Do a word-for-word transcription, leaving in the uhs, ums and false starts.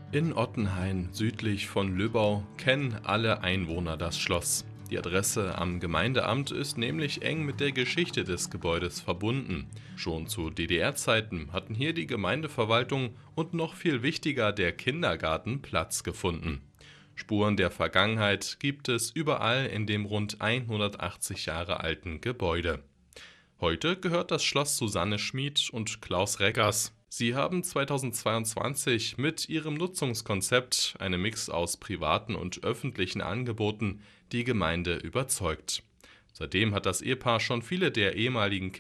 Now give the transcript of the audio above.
In Ottenhain, südlich von Lübbenau, kennen alle Einwohner das Schloss. Die Adresse am Gemeindeamt ist nämlich eng mit der Geschichte des Gebäudes verbunden. Schon zu D D R-Zeiten hatten hier die Gemeindeverwaltung und noch viel wichtiger der Kindergarten Platz gefunden. Spuren der Vergangenheit gibt es überall in dem rund hundertachtzig Jahre alten Gebäude. Heute gehört das Schloss Susanne Schmid und Klaus Reckers. Sie haben zweitausendzweiundzwanzig mit ihrem Nutzungskonzept, einem Mix aus privaten und öffentlichen Angeboten, die Gemeinde überzeugt. Seitdem hat das Ehepaar schon viele der ehemaligen